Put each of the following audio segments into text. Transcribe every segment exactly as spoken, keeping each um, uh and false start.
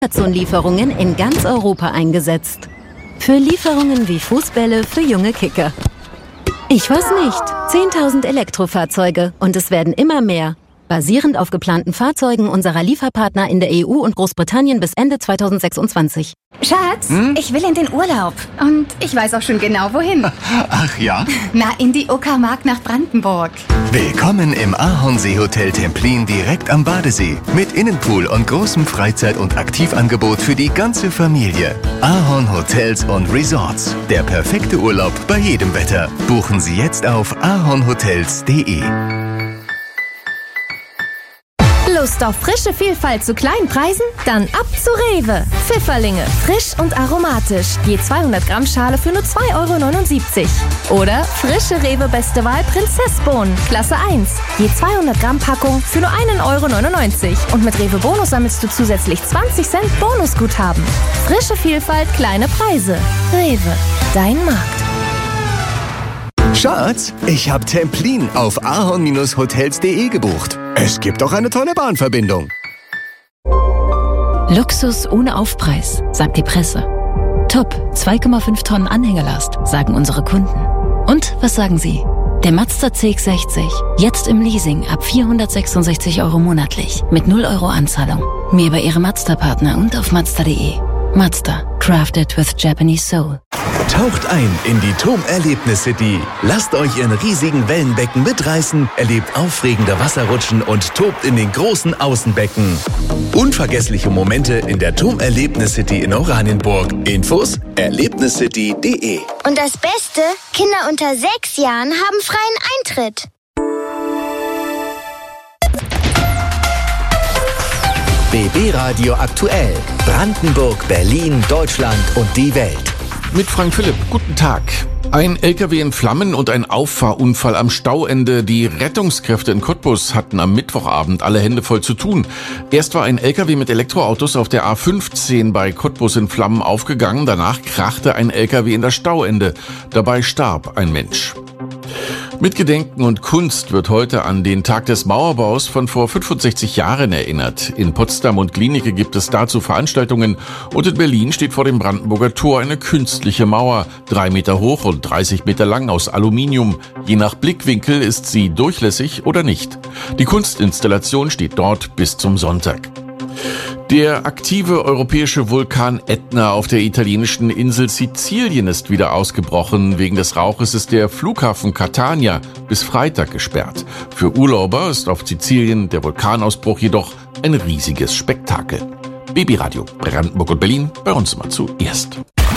Amazon-Lieferungen in ganz Europa eingesetzt. Für Lieferungen wie Fußbälle für junge Kicker. Ich weiß nicht, zehntausend Elektrofahrzeuge und es werden immer mehr. Basierend auf geplanten Fahrzeugen unserer Lieferpartner in der E U und Großbritannien bis Ende zweitausendsechsundzwanzig. Schatz, hm? ich will in den Urlaub. Und ich weiß auch schon genau, wohin. Ach ja? Na, in die Uckermark nach Brandenburg. Willkommen im Ahornsee-Hotel Templin direkt am Badesee. Mit Innenpool und großem Freizeit- und Aktivangebot für die ganze Familie. Ahorn Hotels und Resorts. Der perfekte Urlaub bei jedem Wetter. Buchen Sie jetzt auf ahornhotels punkt de. Lust auf frische Vielfalt zu kleinen Preisen? Dann ab zu Rewe. Pfifferlinge, frisch und aromatisch. Je zweihundert Gramm Schale für nur zwei Euro neunundsiebzig. Oder frische Rewe Beste Wahl Prinzessbohnen, Klasse eins. Je zweihundert Gramm Packung für nur einen Euro neunundneunzig. Und mit Rewe Bonus sammelst du zusätzlich zwanzig Cent Bonusguthaben. Frische Vielfalt, kleine Preise. Rewe, dein Markt. Schatz, ich hab Templin auf ahorn Bindestrich hotels punkt de gebucht. Es gibt auch eine tolle Bahnverbindung. Luxus ohne Aufpreis, sagt die Presse. Top, zwei Komma fünf Tonnen Anhängerlast, sagen unsere Kunden. Und was sagen Sie? Der Mazda C X sechzig, jetzt im Leasing ab vierhundertsechsundsechzig Euro monatlich, mit null Euro Anzahlung. Mehr bei Ihrem Mazda-Partner und auf mazda punkt de. Mazda, crafted with Japanese soul. Taucht ein in die T O M Erlebnis City. Lasst euch in riesigen Wellenbecken mitreißen, erlebt aufregende Wasserrutschen und tobt in den großen Außenbecken. Unvergessliche Momente in der T O M Erlebnis City in Oranienburg. Infos erlebniscity punkt de. Und das Beste, Kinder unter sechs Jahren haben freien Eintritt. B B Radio aktuell. Brandenburg, Berlin, Deutschland und die Welt. Mit Frank Philipp, guten Tag. Ein L K W in Flammen und ein Auffahrunfall am Stauende. Die Rettungskräfte in Cottbus hatten am Mittwochabend alle Hände voll zu tun. Erst war ein L K W mit Elektroautos auf der A fünfzehn bei Cottbus in Flammen aufgegangen. Danach krachte ein L K W in das Stauende. Dabei starb ein Mensch. Mit Gedenken und Kunst wird heute an den Tag des Mauerbaus von vor fünfundsechzig Jahren erinnert. In Potsdam und Glienicke gibt es dazu Veranstaltungen und in Berlin steht vor dem Brandenburger Tor eine künstliche Mauer, drei Meter hoch und dreißig Meter lang aus Aluminium. Je nach Blickwinkel ist sie durchlässig oder nicht. Die Kunstinstallation steht dort bis zum Sonntag. Der aktive europäische Vulkan Ätna auf der italienischen Insel Sizilien ist wieder ausgebrochen. Wegen des Rauches ist der Flughafen Catania bis Freitag gesperrt. Für Urlauber ist auf Sizilien der Vulkanausbruch jedoch ein riesiges Spektakel. B B Radio Brandenburg und Berlin, bei uns immer zuerst.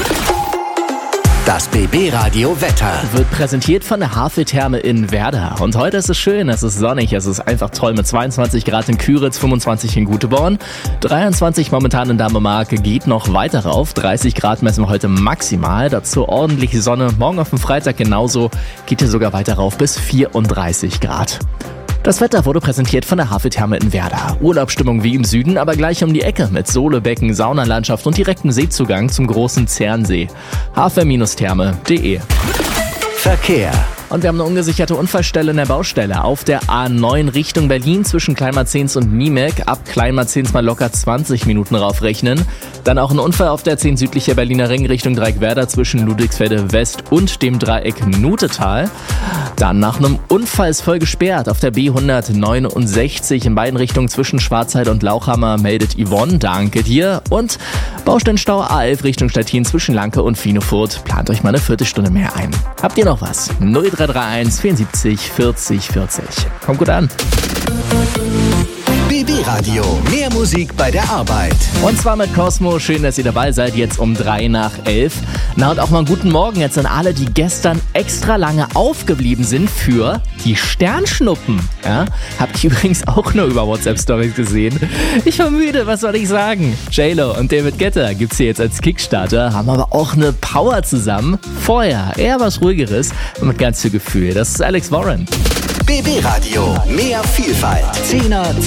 Das B B Radio Wetter wird präsentiert von der Haveltherme in Werder. Und heute ist es schön, es ist sonnig, es ist einfach toll mit zweiundzwanzig Grad in Küritz, fünfundzwanzig in Güteborn, dreiundzwanzig momentan in Dänemark, geht noch weiter rauf, dreißig Grad messen wir heute maximal, dazu ordentliche Sonne, morgen auf dem Freitag genauso, geht hier sogar weiter rauf bis vierunddreißig Grad. Das Wetter wurde präsentiert von der Haveltherme in Werder. Urlaubsstimmung wie im Süden, aber gleich um die Ecke mit Sohlebecken, Saunalandschaft und direktem Seezugang zum großen Zernsee. havel Therme punkt de. Verkehr. Und wir haben eine ungesicherte Unfallstelle in der Baustelle auf der A neun Richtung Berlin zwischen Kleinmarzens und Niemek. Ab Kleinmarzens mal locker zwanzig Minuten raufrechnen. Dann auch ein Unfall auf der zehn südlicher Berliner Ring Richtung Dreieckwerder zwischen Ludwigsfelde West und dem Dreieck Nutetal. Dann nach einem Unfall ist voll gesperrt auf der B hundertneunundsechzig in beiden Richtungen zwischen Schwarzheide und Lauchhammer, meldet Yvonne. Danke dir. Und Baustellenstau A elf Richtung Stettin zwischen Lanke und Finefurt. Plant euch mal eine Viertelstunde mehr ein. Habt ihr noch was? null drei drei eins vierundsiebzig vierzig vierzig. Kommt gut an. B B Radio, mehr Musik bei der Arbeit. Und zwar mit Cosmo. Schön, dass ihr dabei seid, jetzt um drei nach elf. Na und auch mal einen guten Morgen jetzt an alle, die gestern extra lange aufgeblieben sind für die Sternschnuppen. Ja, hab ich übrigens auch nur über WhatsApp-Stories gesehen. Ich war müde, was soll ich sagen? J-Lo und David Guetta gibt's hier jetzt als Kickstarter, haben aber auch eine Power zusammen. Vorher eher was Ruhigeres und mit ganz viel Gefühl. Das ist Alex Warren. B B Radio, mehr Vielfalt. Zehner